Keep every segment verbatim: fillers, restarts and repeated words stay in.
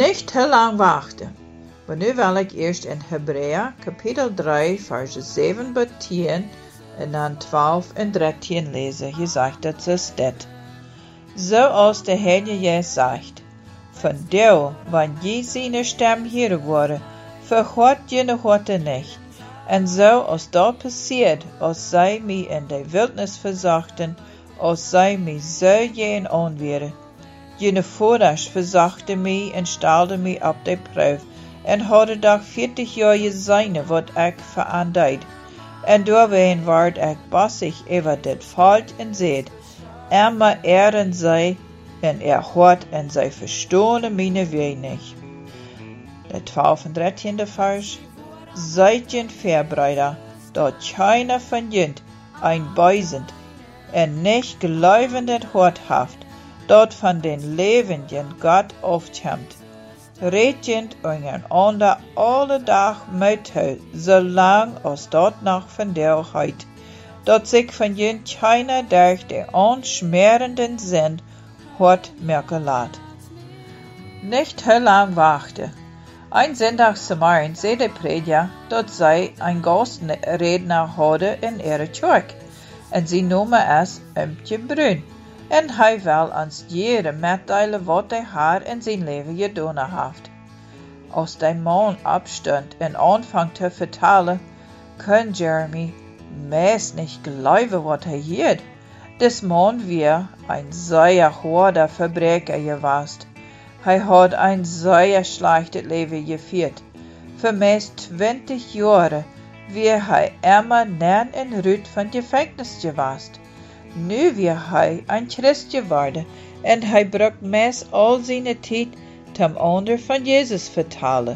Nicht te lang wachten. Maar nu wil ik eerst in Hebreeën kapitel drie vers zeven tot tien en dan twaalf en dertien lezen. Je zegt dat zo staat. Zoals de Heer je zegt, van jou, wanneer je zijn stem hier worden, vergoed je de Horte niet. En zo als dat passiert, als zij mij in de wildnis verzachten, als zij mij zo jeen aanweren. Jene voorders verzachten mij en stelden mij op de proef, en hadden dag veertig jaar gezien wat ik veraandeed. En doorween werd ik bassig over dit valt en zeid, er maar ehren zij, en er hoort en zij verstoren mijn wee niet. De twaalf en dertiende vers. Zijt je verbreider, dat keiner van jent ein beizend, en nicht geloovend hart haft, dat van den levenden God aufkommt. Red jent euren ander alle dag met hu, zolang als dat nog van der heit, dat zich van jent keiner durch de onschmerenden Sinn hart merken laat. Nicht te lang wachten. Ein Sonntagsmorgen zei de prediger dat zij een gastredner hadden in ihre kerk, en sie noemen es Ömtje Brun, en hij wil ons jeder mitteilen wat hij haar in zijn leven gedaan heeft. Als de man opstond en aanvangt te vertellen, kon Jeremy meest niet geloven wat hij hield. Des man weer een zeer harde verbreker geweest. Hij had een zeer schlechtes leven geführt. Voor meest twintig jaren weer hij immer nern en ruut van gevangenis geweest. Nu weer hij een Christ geworden en hij brukt meest al zijn tijd om ander van Jezus vertellen.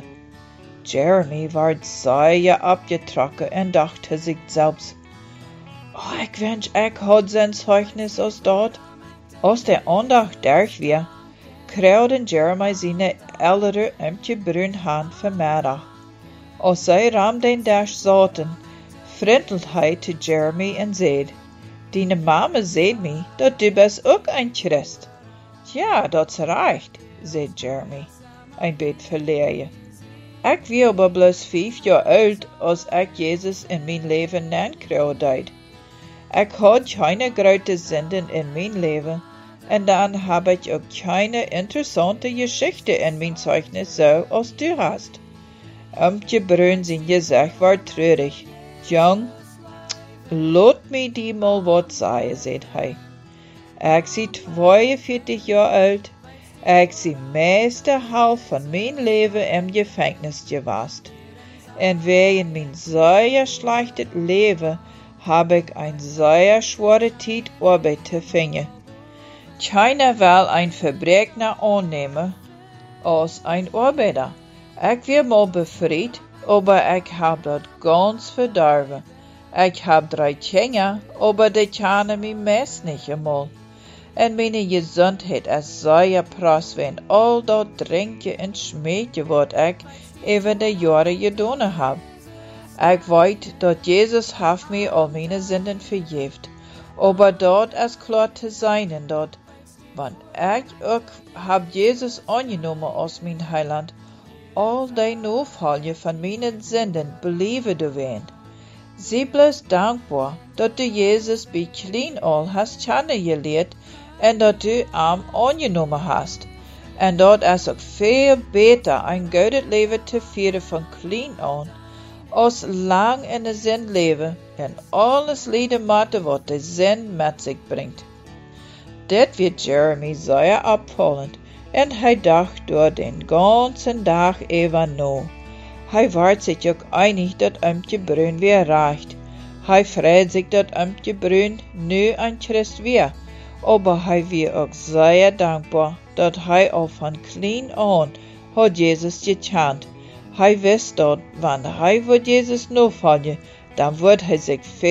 Jeremy werd zeer opgetrokken en dacht te zichzelf, oh, ik wens ik had zijn zeugnis als dat. Als de aandacht derg weer, kreuden Jeremy zijn oudere Ömtje Brun hand vanmiddag. Als zij ram den dag zaten, vriendelt hij te Jeremy en zei, Dine mama zei mij dat du best ook een Christ. Ja, dat is recht, zei Jeremy, een beetje verlegen. Ik was aber bloos vijf jaar oud als ik Jezus in mijn leven nankreeg. Ik had keine grote zinden in mijn leven, en dan heb ik ook keine interessante Geschichte in mijn Zeugnis zo als du hast. Ömtje Brun zijn gezicht war treurig. Jong, laat mij die mal wat zeggen, zei hij. Ik zie tweeënveertig jaar oud. Ik zie meeste half van mijn leven in gevangenis geweest. En wegen mijn zeer schlechtes leven heb ik een zeer schwere tijd Arbeit te vinden. Keiner wil een verbreker aannemen als een arbeider. Ik werd mal befried, aber ik heb dat ganz verdorven. Ik heb drie kinderen, aber die kennen mij meest niet eenmaal. En mijn gezondheid is zeer preiswert, al dat drinken en smetje wat ik over de jaren gedaan heb. Ik weet dat Jezus heeft mij al mijn zinden vergeeft, aber dat is klaar te zijn en dat, want ik ook heb Jezus aangenomen als mijn heiland, al die noodvallen van mijn zinden beleven te ween. Zij bloos dankbaar dat du Jezus bij klein al hast kennengeleerd en dat du hem aangenomen hast. En dat is ook veel beter een gouden leven te vieren van klein aan, als lang in de zin leven en alles lijden moeten wat de zin met zich brengt. Dit werd Jeremy zeer opvallend, en hij dacht door den ganzen dag even na. Hij werd zich ook einig dat Ömtje Brun weer recht. Hij vreed zich dat Ömtje Brun nu een Christ weer, aber hij weer ook zeer dankbaar dat hij al van klein aan had Jezus gekend. Hij wist dat, wanneer hij voor Jezus navolgde, dan wordt hij zich veel